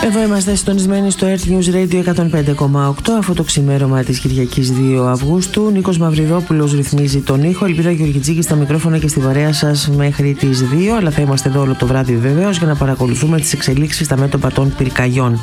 Εδώ είμαστε συντονισμένοι στο Earth News Radio 105,8 αφού το ξημέρωμα της Κυριακής 2 Αυγούστου. Νίκος Μαυριδόπουλος ρυθμίζει τον ήχο. Ελπίδα Γεωργιτζίκη στα μικρόφωνα και στη παρέα σας μέχρι τις 2. Αλλά θα είμαστε εδώ όλο το βράδυ βεβαίως για να παρακολουθούμε τις εξελίξεις στα μέτωπα των πυρκαγιών.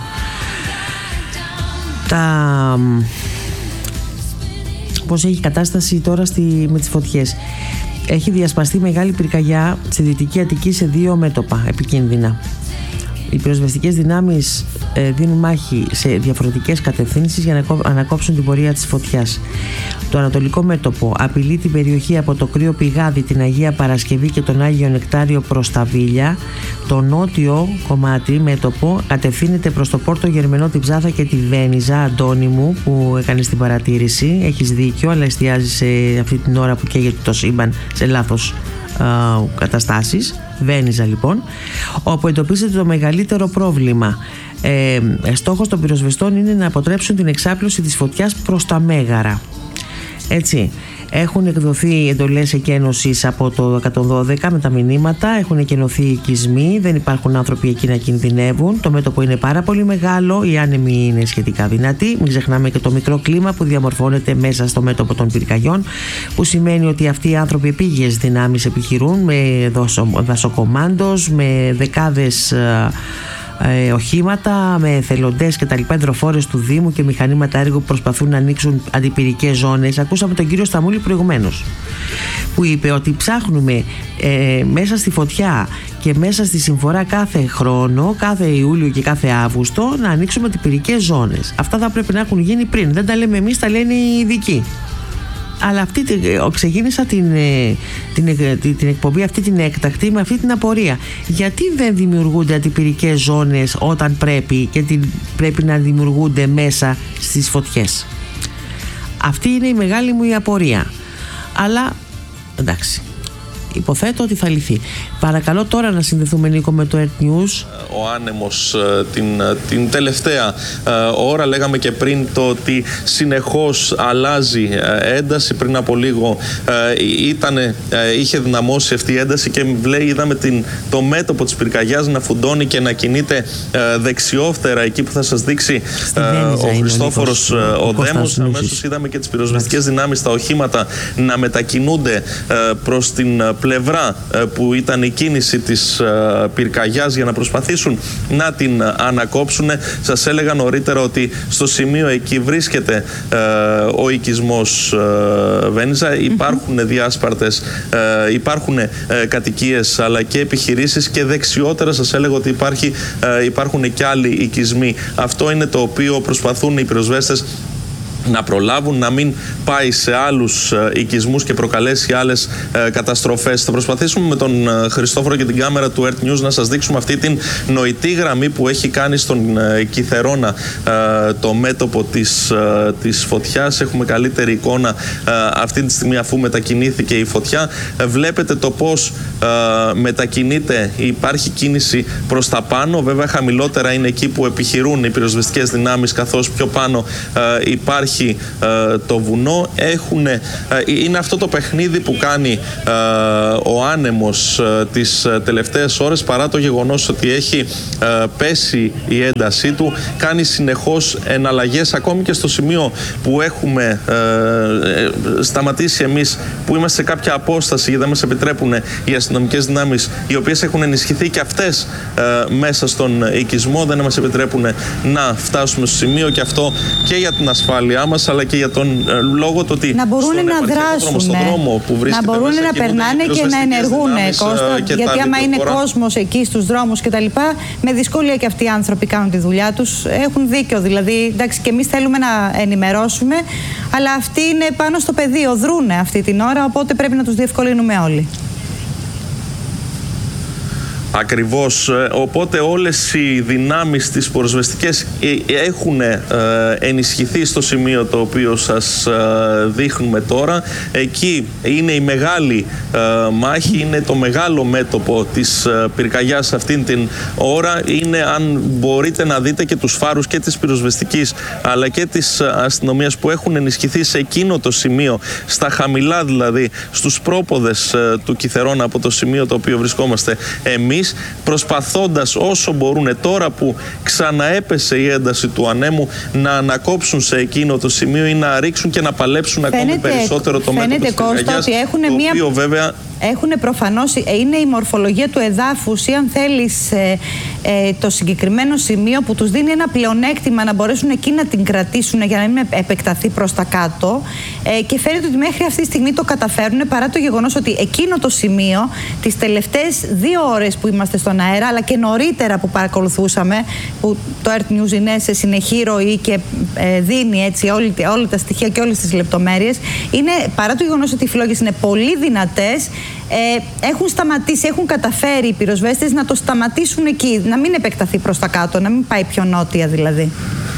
Πώς έχει κατάσταση τώρα με τις φωτιές. Έχει διασπαστεί μεγάλη πυρκαγιά στη Δυτική Αττική σε 2 μέτωπα επικίνδυνα. Οι πυροσβεστικές δυνάμεις δίνουν μάχη σε διαφορετικές κατευθύνσεις για να ανακόψουν την πορεία της φωτιάς. Το ανατολικό μέτωπο απειλεί την περιοχή από το Κρύο Πηγάδι, την Αγία Παρασκευή και τον Άγιο Νεκτάριο προς τα Βίλια. Το νότιο κομμάτι μέτωπο κατευθύνεται προς το Πόρτο Γερμενό, την Ψάθα και τη Βένιζα. Αντώνη μου, που έκανε την παρατήρηση, έχεις δίκιο, αλλά εστιάζει σε αυτή την ώρα που καίγεται το σύμπαν σε λάθος καταστάσεις. Βένιζα λοιπόν, όπου εντοπίζεται το μεγαλύτερο πρόβλημα. Στόχος των πυροσβεστών είναι να αποτρέψουν την εξάπλωση της φωτιάς προς τα Μέγαρα. Έτσι, έχουν εκδοθεί εντολές εκένωσης από το 112 με τα μηνύματα, έχουν εκενωθεί οικισμοί, δεν υπάρχουν άνθρωποι εκεί να κινδυνεύουν. Το μέτωπο είναι πάρα πολύ μεγάλο, οι άνεμοι είναι σχετικά δυνατοί. Μην ξεχνάμε και το μικρό κλίμα που διαμορφώνεται μέσα στο μέτωπο των πυρκαγιών, που σημαίνει ότι αυτοί οι άνθρωποι επίγειες δυνάμεις επιχειρούν με δασοκομάντος, με δεκάδες οχήματα, με εθελοντές και τα λοιπά, εντροφόρες του Δήμου και μηχανήματα έργου που προσπαθούν να ανοίξουν αντιπυρικές ζώνες. Ακούσαμε τον κύριο Σταμούλη προηγουμένως, που είπε ότι ψάχνουμε μέσα στη φωτιά και μέσα στη συμφορά κάθε χρόνο, κάθε Ιούλιο και κάθε Αύγουστο, να ανοίξουμε αντιπυρικές ζώνες. Αυτά θα πρέπει να έχουν γίνει πριν. Δεν τα λέμε εμείς, τα λένε οι ειδικοί. Αλλά ξεκίνησα την εκπομπή αυτή την έκτακτη με αυτή την απορία. Γιατί δεν δημιουργούνται αντιπυρικές ζώνες όταν πρέπει και πρέπει να δημιουργούνται μέσα στις φωτιές? Αυτή είναι η μεγάλη μου η απορία. Αλλά εντάξει, υποθέτω ότι θα λυθεί. Παρακαλώ τώρα να συνδεθούμε, Νίκο, με το Earth News. Ο άνεμος την τελευταία ώρα, λέγαμε και πριν, το ότι συνεχώς αλλάζει ένταση. Πριν από λίγο είχε δυναμώσει αυτή η ένταση και είδαμε το μέτωπο της πυρκαγιάς να φουντώνει και να κινείται δεξιόφτερα εκεί που θα σας δείξει ο Χριστόφορος ο Δέμος. Αμέσως είδαμε και τις πυροσβεστικές δυνάμεις στα οχήματα να μετακινούνται προς την πλευρά που ήταν η κίνηση της πυρκαγιάς για να προσπαθήσουν να την ανακόψουν. Σας έλεγα νωρίτερα ότι στο σημείο εκεί βρίσκεται ο οικισμός Βένιζα. Υπάρχουν διάσπαρτες, υπάρχουν κατοικίες αλλά και επιχειρήσεις, και δεξιότερα σας έλεγα ότι υπάρχουν και άλλοι οικισμοί. Αυτό είναι το οποίο προσπαθούν οι πυροσβέστες να προλάβουν, να μην πάει σε άλλους οικισμούς και προκαλέσει άλλες καταστροφές. Θα προσπαθήσουμε με τον Χριστόφορο και την κάμερα του Earth News να σας δείξουμε αυτή την νοητή γραμμή που έχει κάνει στον Κιθερώνα το μέτωπο της φωτιάς. Έχουμε καλύτερη εικόνα αυτή τη στιγμή αφού μετακινήθηκε η φωτιά. Βλέπετε το πώς μετακινείται, υπάρχει κίνηση προς τα πάνω. Βέβαια χαμηλότερα είναι εκεί που επιχειρούν οι πυροσβεστικές δυνάμεις, καθώς πιο πάνω υπάρχει το βουνό. Είναι αυτό το παιχνίδι που κάνει ο άνεμος τις τελευταίες ώρες, παρά το γεγονός ότι έχει πέσει η έντασή του. Κάνει συνεχώς εναλλαγές, ακόμη και στο σημείο που έχουμε σταματήσει εμείς, που είμαστε σε κάποια απόσταση γιατί δεν μας επιτρέπουν οι αστυνομικές δυνάμεις, οι οποίες έχουν ενισχυθεί και αυτές μέσα στον οικισμό, δεν μας επιτρέπουν να φτάσουμε στο σημείο, και αυτό και για την ασφάλειά μας, αλλά και για τον λόγο του ότι να μπορούν να δράσουν, να μπορούν να περνάνε και να ενεργούν, γιατί άμα είναι κόσμος εκεί στους δρόμους κτλ., με δυσκολία και αυτοί οι άνθρωποι κάνουν τη δουλειά τους. Έχουν δίκιο, δηλαδή, εντάξει, και εμείς θέλουμε να ενημερώσουμε, αλλά αυτοί είναι πάνω στο πεδίο, δρούνε αυτή την ώρα, οπότε πρέπει να τους διευκολύνουμε όλοι. Ακριβώς. Οπότε όλες οι δυνάμεις της πυροσβεστικές έχουν ενισχυθεί στο σημείο το οποίο σας δείχνουμε τώρα. Εκεί είναι η μεγάλη μάχη, είναι το μεγάλο μέτωπο της πυρκαγιάς αυτήν την ώρα. Είναι, αν μπορείτε να δείτε, και τους φάρους και της πυροσβεστικής αλλά και της αστυνομίας που έχουν ενισχυθεί σε εκείνο το σημείο, στα χαμηλά δηλαδή, στους πρόποδες του Κιθερώνα, από το σημείο το οποίο βρισκόμαστε εμείς. στιγμής, προσπαθώντας όσο μπορούν τώρα που ξαναέπεσε η ένταση του ανέμου να ανακόψουν σε εκείνο το σημείο ή να ρίξουν και να παλέψουν ακόμη περισσότερο το μέτωπο της πυρκαγιάς, το οποίο βέβαια... Έχουν προφανώς, είναι η μορφολογία του εδάφους ή αν θέλεις το συγκεκριμένο σημείο που τους δίνει ένα πλεονέκτημα να μπορέσουν εκεί να την κρατήσουν για να μην επεκταθεί προς τα κάτω, και φαίνεται ότι μέχρι αυτή τη στιγμή το καταφέρουν, παρά το γεγονός ότι εκείνο το σημείο τις τελευταίες 2 ώρες που είμαστε στον αέρα, αλλά και νωρίτερα που παρακολουθούσαμε, που το Earth News είναι σε συνεχή ροή και δίνει έτσι όλα τα στοιχεία και όλες τις λεπτομέρειες, είναι, παρά το γεγονός ότι οι φλόγες είναι πολύ δυνατές, έχουν σταματήσει, έχουν καταφέρει οι πυροσβέστες να το σταματήσουν εκεί, να μην επεκταθεί προς τα κάτω, να μην πάει πιο νότια δηλαδή.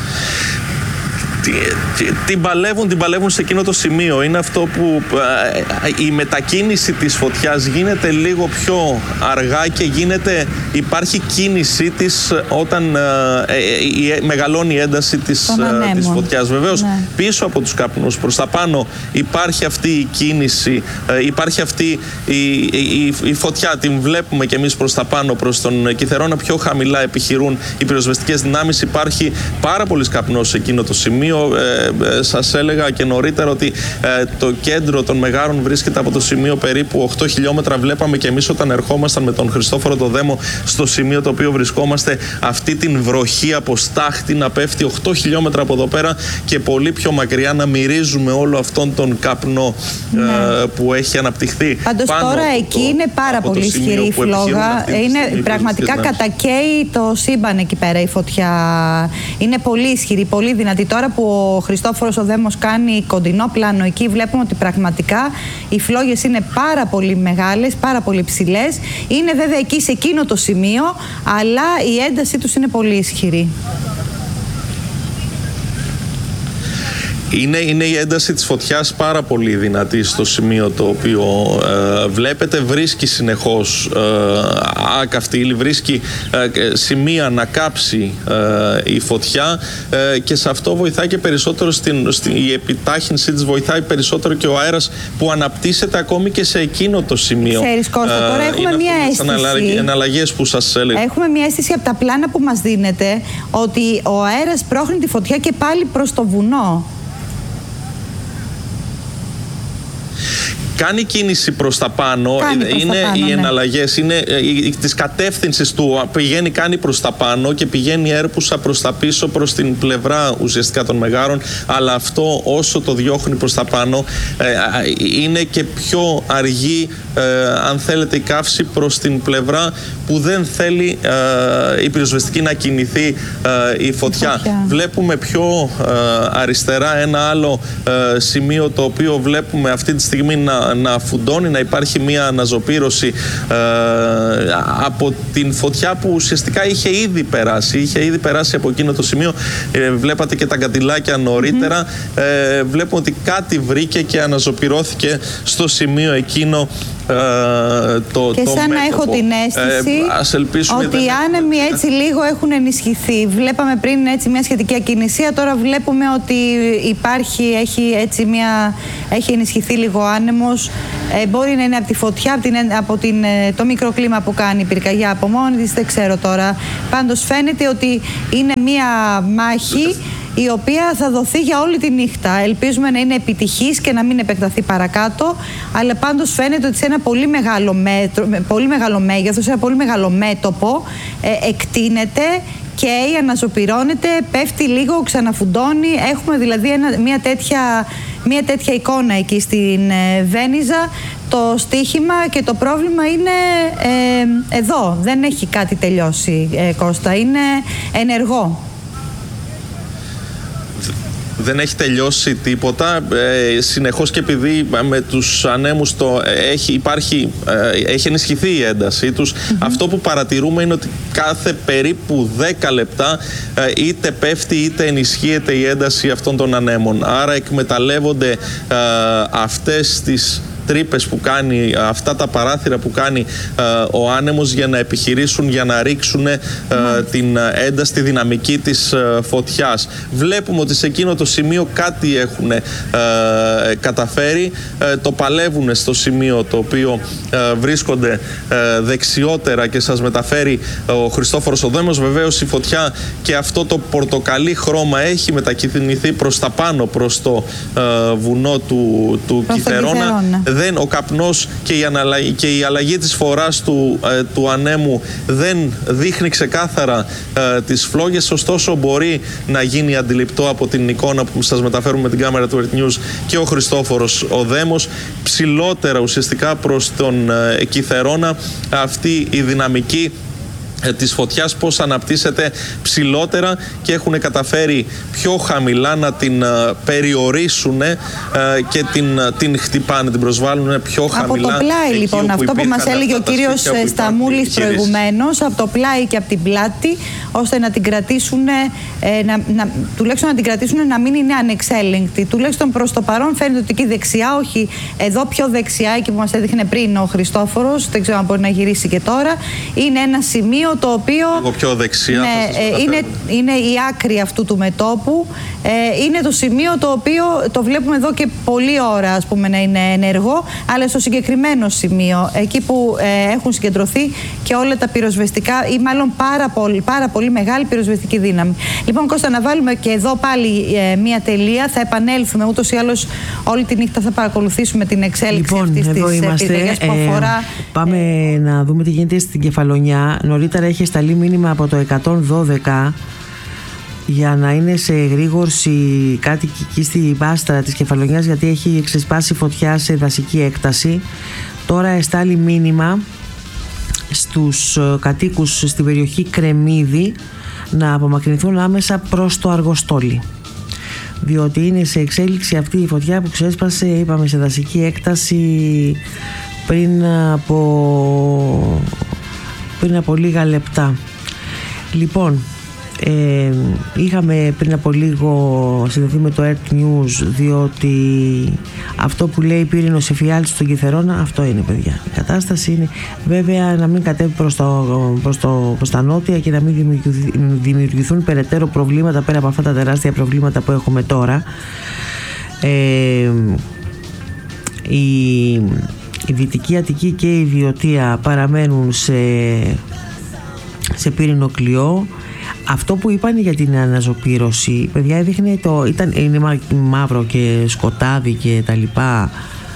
Την παλεύουν σε εκείνο το σημείο. Είναι αυτό που η μετακίνηση της φωτιάς γίνεται λίγο πιο αργά και υπάρχει κίνησή της όταν μεγαλώνει η ένταση της φωτιάς. Βεβαίως, πίσω από τους καπνούς προς τα πάνω υπάρχει αυτή η κίνηση, υπάρχει αυτή η φωτιά, την βλέπουμε και εμείς προς τα πάνω, προς τον Κιθερώνα. Πιο χαμηλά επιχειρούν οι πυροσβεστικές δυνάμεις. Υπάρχει πάρα πολύς καπνός σε εκείνο το σημείο. Σας έλεγα και νωρίτερα ότι το κέντρο των Μεγάρων βρίσκεται από το σημείο περίπου 8 χιλιόμετρα. Βλέπαμε και εμείς όταν ερχόμασταν με τον Χριστόφορο το Δέμο στο σημείο το οποίο βρισκόμαστε, αυτή την βροχή από στάχτη να πέφτει 8 χιλιόμετρα από εδώ πέρα και πολύ πιο μακριά, να μυρίζουμε όλο αυτόν τον καπνό που έχει αναπτυχθεί. Πάντως τώρα εκεί είναι πάρα πολύ ισχυρή η φλόγα. Είναι πραγματικά κατακαίει το σύμπαν εκεί πέρα η φωτιά. Είναι πολύ ισχυρή, πολύ δυνατή. Τώρα που ο Χριστόφορος ο Δέμος κάνει κοντινό πλάνο εκεί, βλέπουμε ότι πραγματικά οι φλόγες είναι πάρα πολύ μεγάλες, πάρα πολύ ψηλές. Είναι βέβαια εκεί σε εκείνο το σημείο, αλλά η έντασή τους είναι πολύ ισχυρή. Είναι η ένταση της φωτιάς πάρα πολύ δυνατή στο σημείο το οποίο βλέπετε. Βρίσκει συνεχώς άκαυτη ύλη, βρίσκει σημεία να κάψει η φωτιά και σε αυτό βοηθάει και περισσότερο η επιτάχυνσή της, βοηθάει περισσότερο και ο αέρας που αναπτύσσεται ακόμη και σε εκείνο το σημείο. Ξέρεις Κώστα, τώρα έχουμε μία αίσθηση. Εναλλαγές που σας έλεγα. Έχουμε μία αίσθηση από τα πλάνα που μας δίνεται ότι ο αέρας πρόχνει τη φωτιά και πάλι προς το βουνό. Κάνει κίνηση προς τα πάνω, οι εναλλαγές, είναι της κατεύθυνσης του, κάνει προς τα πάνω και πηγαίνει έρπουσα προς τα πίσω, προς την πλευρά ουσιαστικά των Μεγάρων, αλλά αυτό όσο το διώχνει προς τα πάνω είναι και πιο αργή, αν θέλετε, η καύση προς την πλευρά που δεν θέλει η πυροσβεστική να κινηθεί η φωτιά. Βλέπουμε πιο αριστερά ένα άλλο σημείο το οποίο βλέπουμε αυτή τη στιγμή να φουντώνει, να υπάρχει μια αναζωπήρωση από την φωτιά που ουσιαστικά είχε ήδη περάσει από εκείνο το σημείο. Βλέπατε και τα καντιλάκια νωρίτερα. Βλέπουμε ότι κάτι βρήκε και αναζωπυρώθηκε στο σημείο εκείνο και σαν να έχω την αίσθηση ότι οι άνεμοι έτσι λίγο έχουν ενισχυθεί. Βλέπαμε πριν έτσι μια σχετική ακινησία, τώρα βλέπουμε ότι έχει ενισχυθεί λίγο ο άνεμος. Μπορεί να είναι από τη φωτιά, από το μικροκλίμα που κάνει η πυρκαγιά από μόνη της, δεν ξέρω τώρα. Πάντως φαίνεται ότι είναι μια μάχη η οποία θα δοθεί για όλη τη νύχτα. Ελπίζουμε να είναι επιτυχής και να μην επεκταθεί παρακάτω, αλλά πάντως φαίνεται ότι σε ένα πολύ μεγάλο μέγεθος, σε ένα πολύ μεγάλο μέτωπο εκτείνεται και αναζωπυρώνεται, πέφτει λίγο, ξαναφουντώνει. Έχουμε δηλαδή μια τέτοια εικόνα εκεί στην Βένιζα. Το στοίχημα και το πρόβλημα είναι εδώ. Δεν έχει κάτι τελειώσει, Κώστα. Είναι ενεργό. Δεν έχει τίποτα. Συνεχώς, και επειδή με τους ανέμους έχει ενισχυθεί η έντασή τους, αυτό που παρατηρούμε είναι ότι κάθε περίπου 10 λεπτά είτε πέφτει είτε ενισχύεται η ένταση αυτών των ανέμων. Άρα εκμεταλλεύονται αυτές τις τρύπες που κάνει, αυτά τα παράθυρα που κάνει ο άνεμος για να επιχειρήσουν, για να ρίξουν την ένταση, τη δυναμική της φωτιάς. Βλέπουμε ότι σε εκείνο το σημείο κάτι έχουν καταφέρει, το παλεύουν στο σημείο το οποίο βρίσκονται δεξιότερα και σας μεταφέρει ο Χριστόφορος ο Δέμος. Βεβαίως η φωτιά και αυτό το πορτοκαλί χρώμα έχει μετακινηθεί προς τα πάνω, προς το βουνό του Κιθερώνα. Ο καπνός και η αλλαγή της φοράς του ανέμου δεν δείχνει ξεκάθαρα τις φλόγες, ωστόσο μπορεί να γίνει αντιληπτό από την εικόνα που σας μεταφέρουμε με την κάμερα του Earth News και ο Χριστόφορος ο Δέμος. Ψηλότερα ουσιαστικά προς τον Κιθερώνα αυτή η δυναμική της φωτιάς πώς αναπτύσσεται ψηλότερα και έχουν καταφέρει πιο χαμηλά να την περιορίσουν και την χτυπάνε, την προσβάλλουν πιο χαμηλά. Από το πλάι λοιπόν, αυτό που μας έλεγε ο κύριος Σταμούλης προηγουμένως, από το πλάι και από την πλάτη, ώστε να την κρατήσουν, τουλάχιστον να την κρατήσουν να μην είναι ανεξέλεγκτη. Τουλάχιστον προς το παρόν φαίνεται ότι εκεί δεξιά, όχι εδώ πιο δεξιά, εκεί που μας έδειχνε πριν ο Χριστόφορος, δεν ξέρω αν μπορεί να γυρίσει και τώρα, είναι ένα σημείο το οποίο πιο δεξιά, είναι η άκρη αυτού του μετώπου. Είναι το σημείο το οποίο το βλέπουμε εδώ και πολλή ώρα, ας πούμε, να είναι ενεργό, αλλά στο συγκεκριμένο σημείο, εκεί που έχουν συγκεντρωθεί και όλα τα πυροσβεστικά ή μάλλον πάρα πολύ μεγάλη πυροσβεστική δύναμη. Λοιπόν, Κώστα, να βάλουμε και εδώ πάλι μία τελεία. Θα επανέλθουμε, ούτως ή άλλως όλη τη νύχτα θα παρακολουθήσουμε την εξέλιξη αυτής της πυρκαγιάς που αφορά. Πάμε να δούμε τι γίνεται στην Κεφαλονιά. Νωρίτερα έχει σταλεί μήνυμα από το 112 για να είναι σε εγρήγορση κάτοικοι εκεί στη Βάστρα της Κεφαλονιάς, γιατί έχει ξεσπάσει φωτιά σε δασική έκταση. Τώρα εστάλει μήνυμα στους κατοίκους στην περιοχή Κρεμμύδη να απομακρυνθούν άμεσα προς το Αργοστόλι, διότι είναι σε εξέλιξη αυτή η φωτιά που ξέσπασε, είπαμε, σε δασική έκταση πριν από λίγα λεπτά. Λοιπόν, είχαμε πριν από λίγο συνδεθεί με το Earth News, διότι αυτό που λέει πύρινος εφιάλτης στον Κιθερώνα, αυτό είναι, παιδιά. Η κατάσταση είναι βέβαια να μην κατέβει προς τα νότια και να μην δημιουργηθούν περαιτέρω προβλήματα πέρα από αυτά τα τεράστια προβλήματα που έχουμε τώρα. Η Δυτική Αττική και η Βιωτία παραμένουν σε πύρινο κλειό. Αυτό που είπαν για την αναζωπήρωση, παιδιά, έδειχνε είναι μαύρο και σκοτάδι και τα λοιπά.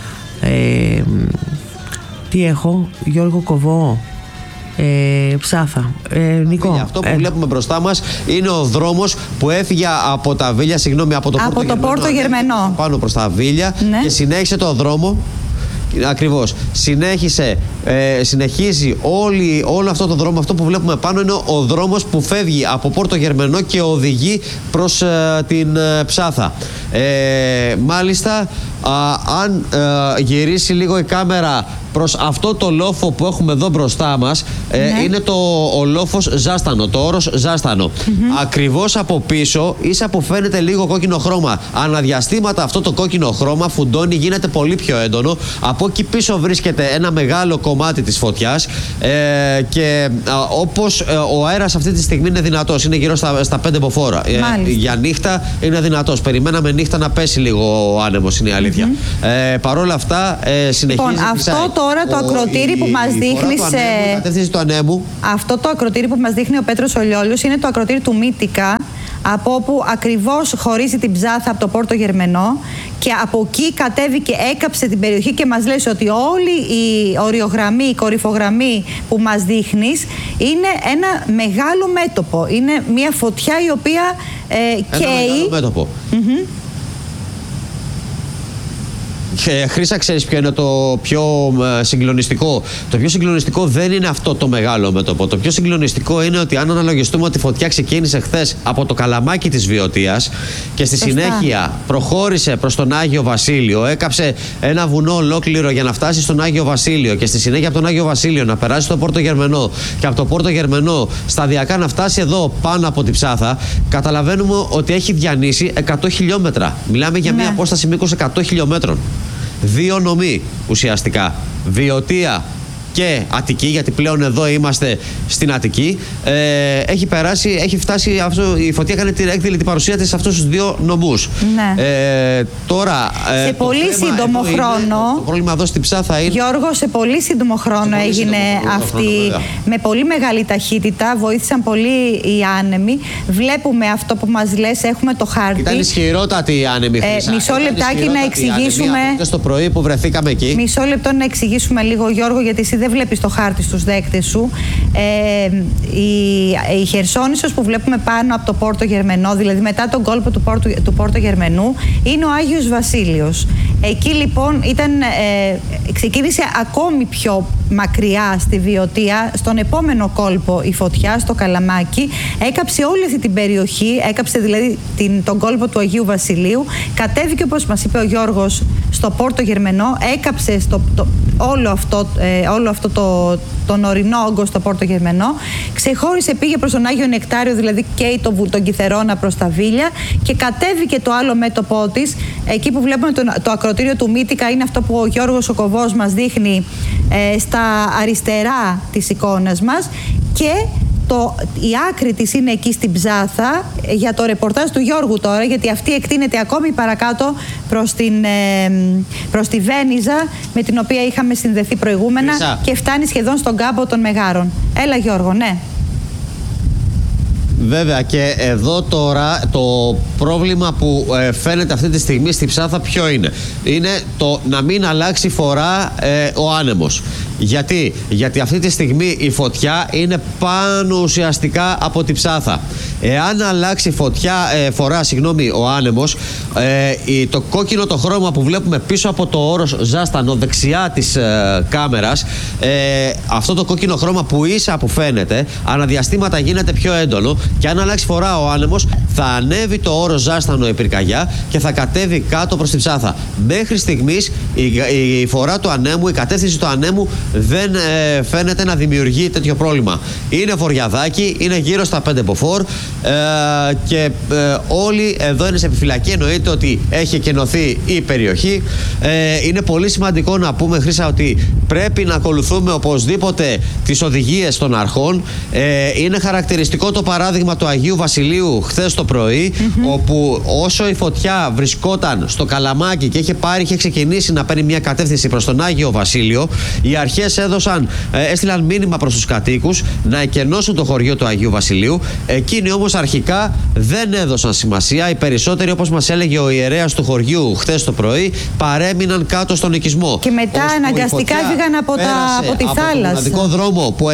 Τι έχω, Γιώργο Κοβό, Ψάθα, Νικό. Αυτό που βλέπουμε μπροστά μας είναι ο δρόμος που έφυγε από τα Βίλια, από το Πόρτο Γερμενό πάνω προς τα Βίλια, ναι, και συνέχισε το δρόμο. Ακριβώς. Συνεχίζει όλο αυτό το δρόμο. Αυτό που βλέπουμε πάνω είναι ο δρόμος που φεύγει από Πόρτο Γερμενό και οδηγεί προς την Ψάθα. Μάλιστα, αν γυρίσει λίγο η κάμερα προς αυτό το λόφο που έχουμε εδώ μπροστά μας, είναι ο λόφος Ζάστανο, το όρος Ζάστανο. Ακριβώς από πίσω, ίσα που φαίνεται λίγο κόκκινο χρώμα, αναδιαστήματα αυτό το κόκκινο χρώμα φουντώνει, γίνεται πολύ πιο έντονο. Από εκεί πίσω βρίσκεται ένα μεγάλο κομμάτι της φωτιάς και όπως ο αέρας αυτή τη στιγμή είναι δυνατός, είναι γύρω στα 5 μποφόρ. Για νύχτα είναι δυνατός. Περιμέναμε νύχτα να πέσει λίγο ο άνεμος, είναι η αλήθεια. Παρόλα αυτά συνεχίζει. Λοιπόν, αυτό τώρα το ακροτήρι που μας δείχνει αυτό το ακροτήρι που μας δείχνει ο Πέτρος Ολιόλιος είναι το ακροτήρι του Μύτικα, από όπου ακριβώς χωρίζει την Ψάθα από το Πόρτο Γερμενό, και από εκεί κατέβηκε, έκαψε την περιοχή και μας λέει ότι όλη η οριογραμμή, η κορυφογραμμή που μας δείχνεις είναι ένα μεγάλο μέτωπο. Είναι μια φωτιά η οποία καίει. Ένα μεγάλο μέτωπο. Και Χρύσα, ξέρεις ποιο είναι το πιο συγκλονιστικό? Το πιο συγκλονιστικό δεν είναι αυτό το μεγάλο μέτωπο. Το πιο συγκλονιστικό είναι ότι αν αναλογιστούμε ότι η φωτιά ξεκίνησε χθες από το Καλαμάκι της Βιωτίας και στη συνέχεια προχώρησε προς τον Άγιο Βασίλειο, έκαψε ένα βουνό ολόκληρο για να φτάσει στον Άγιο Βασίλειο και στη συνέχεια από τον Άγιο Βασίλειο να περάσει στο Πόρτο Γερμενό και από το Πόρτο Γερμενό σταδιακά να φτάσει εδώ πάνω από την Ψάθα, καταλαβαίνουμε ότι έχει διανύσει 100 χιλιόμετρα. Μιλάμε για μια απόσταση μήκους 100 χιλιόμετρων. δύο νομοί ουσιαστικά. Βιωτία και Αττική, γιατί πλέον εδώ είμαστε στην Αττική, έχει φτάσει η φωτιά, έκανε την έκδηλη την παρουσία της σε αυτούς τους δύο νομούς. Ναι. Τώρα, σε πολύ σύντομο χρόνο, το πρόβλημα εδώ στην Ψάθα είναι... Γιώργο, σε πολύ σύντομο χρόνο έγινε αυτή, με πολύ μεγάλη ταχύτητα, βοήθησαν πολύ οι άνεμοι. Βλέπουμε αυτό που μας λες, έχουμε το χάρτη. Ήταν ισχυρότατη η άνεμη, Χρυσά. Μισό λεπτάκι να εξηγήσουμε. Το πρωί που βρεθήκαμε εκεί. Μισό λεπτό να εξηγήσουμε λίγο, Γιώργο, γιατί εσύ δεν βλέπεις το χάρτη στους δέκτες σου. Η Χερσόνησος που βλέπουμε πάνω από το Πόρτο Γερμενό, δηλαδή μετά τον κόλπο του Πόρτο Γερμενού, είναι ο Άγιος Βασίλειος. Εκεί λοιπόν ξεκίνησε ακόμη πιο μακριά στη Βιωτία, στον επόμενο κόλπο η φωτιά, στο Καλαμάκι, έκαψε όλη αυτή την περιοχή, έκαψε δηλαδή τον κόλπο του Αγίου Βασιλείου, κατέβηκε, όπως μας είπε ο Γιώργος, στο Πόρτο Γερμενό, έκαψε όλο αυτό τον ορεινό όγκο στο Πόρτο Γερμενό, ξεχώρισε, πήγε προς τον Άγιο Νεκτάριο, δηλαδή και τον Κιθερώνα προς τα Βίλια, και κατέβηκε το άλλο μέτωπό της, εκεί που βλέπουμε το ακροτήριο του Μύτικα, είναι αυτό που ο Γιώργος ο Κοβός μας δείχνει στα αριστερά της εικόνας μας, και η άκρη της είναι εκεί στην Ψάθα, για το ρεπορτάζ του Γιώργου τώρα, γιατί αυτή εκτείνεται ακόμη παρακάτω προς τη Βένιζα, με την οποία είχαμε συνδεθεί προηγούμενα, και φτάνει σχεδόν στον κάμπο των Μεγάρων. Έλα, Γιώργο, ναι. Βέβαια, και εδώ τώρα το πρόβλημα που φαίνεται αυτή τη στιγμή στη Ψάθα ποιο είναι? Είναι το να μην αλλάξει φορά ο άνεμος. Γιατί αυτή τη στιγμή η φωτιά είναι πάνω ουσιαστικά από τη Ψάθα. Εάν αλλάξει φορά ο άνεμος, το κόκκινο το χρώμα που βλέπουμε πίσω από το όρος Ζάστανο, δεξιά της κάμερας, αυτό το κόκκινο χρώμα που ίσα που φαίνεται, αναδιαστήματα γίνεται πιο έντονο, και αν αλλάξει φορά ο άνεμος, θα ανέβει το όρος Ζάστανο η πυρκαγιά και θα κατέβει κάτω προς τη Ψάθα. Μέχρι στιγμής η φορά του ανέμου, η κατεύθυνση του ανέμου δεν φαίνεται να δημιουργεί τέτοιο πρόβλημα. Είναι βορειαδάκι, είναι γύρω στα 5 μποφόρ, και όλοι εδώ είναι σε επιφυλακή. Εννοείται ότι έχει εκενωθεί η περιοχή. Είναι πολύ σημαντικό να πούμε, Χρύσα, ότι πρέπει να ακολουθούμε οπωσδήποτε τις οδηγίες των αρχών. Είναι χαρακτηριστικό το παράδειγμα του Αγίου Βασιλείου χθες το πρωί, όπου όσο η φωτιά βρισκόταν στο Καλαμάκι και είχε ξεκινήσει να παίρνει μια κατεύθυνση προς τον Άγιο Βασίλειο, οι αρχές έστειλαν μήνυμα προς τους κατοίκους να εκενώσουν το χωριό του Αγίου Βασιλείου. Εκείνοι όμως αρχικά δεν έδωσαν σημασία. Οι περισσότεροι, όπως μας έλεγε ο ιερέας του χωριού χθες το πρωί, παρέμειναν κάτω στον οικισμό. Και μετά αναγκαστικά έφυγαν από τη θάλασσα. Από τον μοναδικό δρόμο που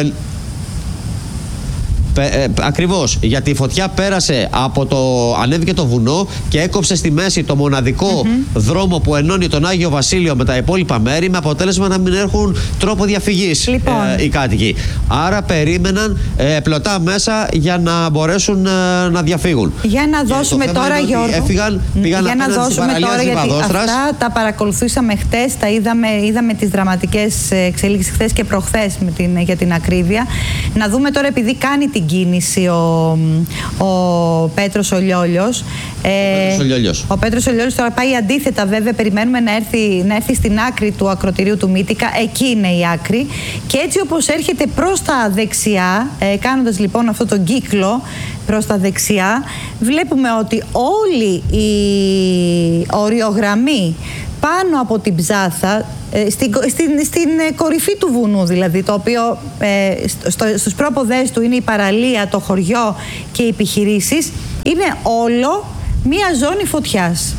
ακριβώς, γιατί η φωτιά πέρασε ανέβηκε το βουνό και έκοψε στη μέση το μοναδικό δρόμο που ενώνει τον Άγιο Βασίλειο με τα υπόλοιπα μέρη, με αποτέλεσμα να μην έχουν τρόπο διαφυγής οι κάτοικοι. Άρα περίμεναν πλωτά μέσα για να μπορέσουν να διαφύγουν. Για να δώσουμε τώρα, Γιώργο, για να δώσουμε τώρα, γιατί αυτά τα παρακολουθήσαμε χτες, είδαμε τις δραματικές εξελίξεις χτες και προχθές για την ακρίβεια. Να δούμε τώρα, επειδή κάνει την κίνηση ο Πέτρος ο Λιόλιος. Ο Πέτρος ο Λιόλιος τώρα πάει αντίθετα, βέβαια, περιμένουμε να έρθει στην άκρη του ακροτηρίου του Μύτικα. Εκεί είναι η άκρη, και έτσι όπως έρχεται προς τα δεξιά, κάνοντας λοιπόν αυτό τον κύκλο προς τα δεξιά, βλέπουμε ότι όλη η οριογραμμή πάνω από την Ψάθα, στην κορυφή του βουνού δηλαδή, το οποίο στους πρόποδες του είναι η παραλία, το χωριό και οι επιχειρήσεις, είναι όλο μία ζώνη φωτιάς.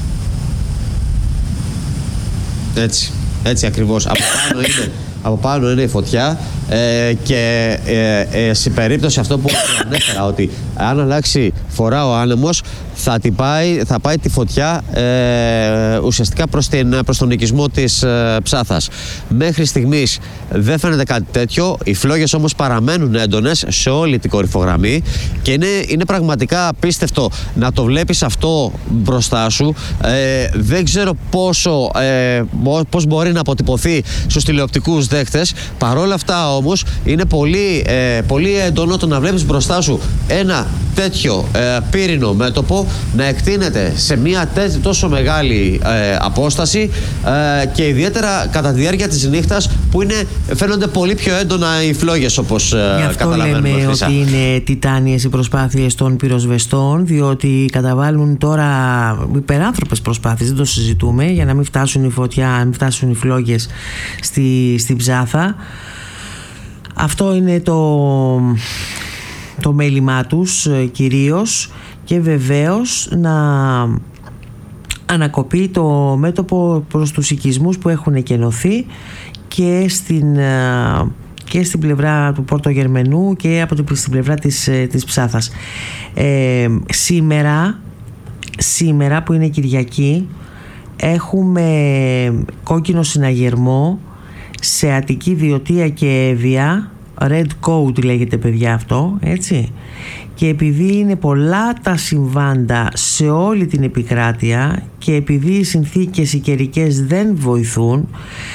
Έτσι ακριβώς. Από πάνω είναι η φωτιά, και σε περίπτωση αυτό που ανέφερα, ότι αν αλλάξει φορά ο άνεμος, θα πάει τη φωτιά ουσιαστικά προς τον οικισμό της Ψάθας. Μέχρι στιγμής δεν φαίνεται κάτι τέτοιο. Οι φλόγες όμως παραμένουν έντονες σε όλη την κορυφογραμμή, και είναι πραγματικά απίστευτο να το βλέπεις αυτό μπροστά σου. Δεν ξέρω πώς μπορεί να αποτυπωθεί στους τηλεοπτικούς δέκτες. Παρόλα αυτά όμως είναι πολύ έντονο το να βλέπεις μπροστά σου ένα ένα τέτοιο πύρινο μέτωπο να εκτείνεται σε μια τόσο μεγάλη απόσταση και ιδιαίτερα κατά τη διάρκεια της νύχτας που φαίνονται πολύ πιο έντονα οι φλόγες, όπως καταλαβαίνουμε. Γι' αυτό λέμε ότι είναι τιτάνιες οι προσπάθειες των πυροσβεστών, διότι καταβάλουν τώρα υπεράνθρωπες προσπάθειες, δεν το συζητούμε, για να μην φτάσουν η φωτιά, να μην φτάσουν οι φλόγες στην Ψάθα. Αυτό είναι το μέλημά τους κυρίως, και βεβαίως να ανακοπεί το μέτωπο προς τους οικισμούς που έχουν εκενωθεί και στην πλευρά του Πορτογερμενού και στην πλευρά της Ψάθας. Σήμερα που είναι Κυριακή, έχουμε κόκκινο συναγερμό σε Αττική, Βιωτία και Εύβοια. Red Code λέγεται, παιδιά, αυτό, έτσι. Και επειδή είναι πολλά τα συμβάντα σε όλη την επικράτεια και επειδή οι συνθήκες οι καιρικές δεν βοηθούν,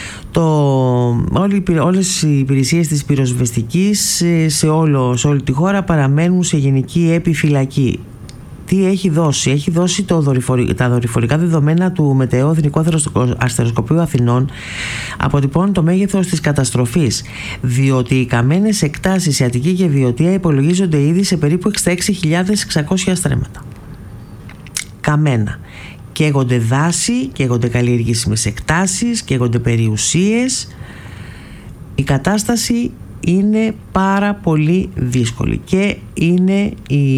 όλες οι υπηρεσίες της πυροσβεστικής σε όλη τη χώρα παραμένουν σε γενική επιφυλακή. Τι έχει δώσει? Έχει δώσει τα δορυφορικά δεδομένα του ΜΕΤΕΟ, Εθνικού Αστεροσκοπείου Αθηνών, αποτυπώνουν το μέγεθος της καταστροφής, διότι οι καμένες εκτάσεις σε Αττική και Βιωτία υπολογίζονται ήδη σε περίπου 66.600 στρέμματα. Καμένα. Καίγονται δάση, καίγονται καλλιεργήσιμες εκτάσεις, καίγονται περιουσίες. Η κατάσταση είναι πάρα πολύ δύσκολη και είναι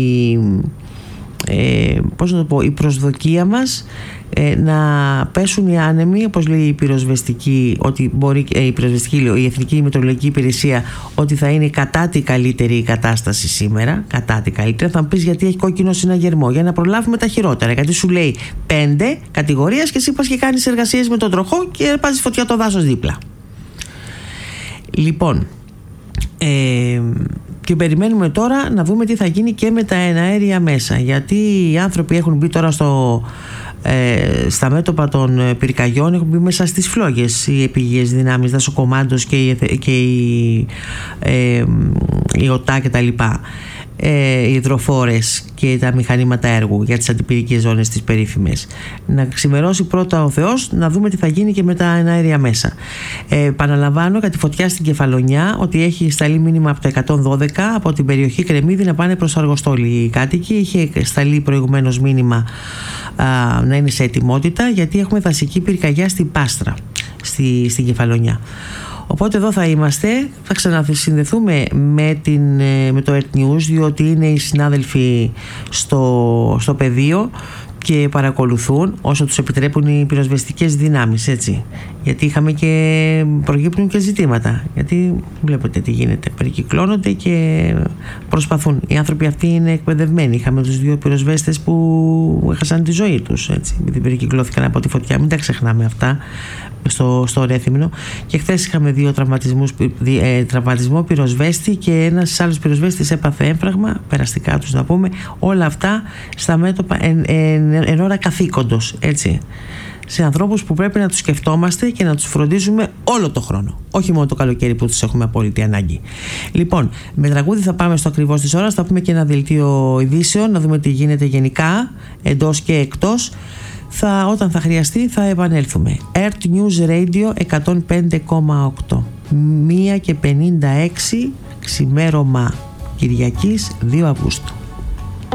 η προσδοκία μας να πέσουν οι άνεμοι, όπως λέει η πυροσβεστική, ότι μπορεί η Εθνική Μετεωρολογική Υπηρεσία, ότι θα είναι κατά τη καλύτερη η κατάσταση σήμερα, κατά τη καλύτερη. Θα μου πεις γιατί έχει κόκκινο συναγερμό? Για να προλάβουμε τα χειρότερα, γιατί σου λέει 5 κατηγορίες και εσύ πας και κάνεις εργασίες με τον τροχό και πας φωτιά το δάσος δίπλα. Λοιπόν, και περιμένουμε τώρα να δούμε τι θα γίνει και με τα εναέρια μέσα, γιατί οι άνθρωποι έχουν μπει τώρα στα μέτωπα των πυρκαγιών, έχουν μπει μέσα στις φλόγες οι επιγείες δυνάμεις, δασοκομάντος και η ΟΤΑ και τα λοιπά, οι υδροφόρες και τα μηχανήματα έργου για τις αντιπυρικές ζώνες τις περίφημες. Να ξημερώσει πρώτα ο Θεός, να δούμε τι θα γίνει και με τα εναέρια μέσα. Παραλαμβάνω για τη φωτιά στην Κεφαλονιά ότι έχει σταλεί μήνυμα από το 112 από την περιοχή Κρεμμύδη να πάνε προς Αργοστόλη οι κάτοικοι. Είχε σταλεί προηγουμένως μήνυμα να είναι σε ετοιμότητα, γιατί έχουμε δασική πυρκαγιά στην Πάστρα, στην Κεφαλονιά. Οπότε εδώ θα είμαστε, θα ξανασυνδεθούμε με το Earth News, διότι είναι οι συνάδελφοι στο πεδίο και παρακολουθούν όσο τους επιτρέπουν οι πυροσβεστικές δυνάμεις, έτσι. Γιατί προκύπτουν και ζητήματα, γιατί βλέπετε τι γίνεται, περικυκλώνονται και προσπαθούν. Οι άνθρωποι αυτοί είναι εκπαιδευμένοι. Είχαμε τους 2 πυροσβέστες που έχασαν τη ζωή τους, έτσι, επειδή περικυκλώθηκαν από τη φωτιά. Μην τα ξεχνάμε αυτά στο Ρέθυμνο. Και χθες είχαμε 2 τραυματισμό πυροσβέστη και ένας άλλος πυροσβέστης έπαθε έμφραγμα, περαστικά τους να πούμε. Όλα αυτά στα μέτωπα εν ώρα καθήκοντος, έτσι, σε ανθρώπους που πρέπει να τους σκεφτόμαστε και να τους φροντίζουμε όλο το χρόνο, όχι μόνο το καλοκαίρι που τους έχουμε απόλυτη ανάγκη. Λοιπόν, με τραγούδι θα πάμε στο ακριβώς της ώρας, θα πούμε και ένα δελτίο ειδήσεων, να δούμε τι γίνεται γενικά εντός και εκτός. Όταν θα χρειαστεί θα επανέλθουμε. Earth News Radio 105,8, 1:56 ξημέρωμα Κυριακής 2 Αυγούστου.